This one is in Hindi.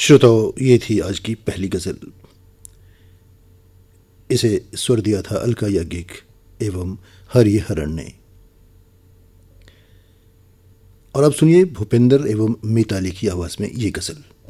श्रोताओ, ये थी आज की पहली गज़ल। इसे स्वर दिया था अलका याज्ञिक एवं हरिहरन ने। और अब सुनिए भूपेंद्र एवं मिताली की आवाज़ में ये गज़ल।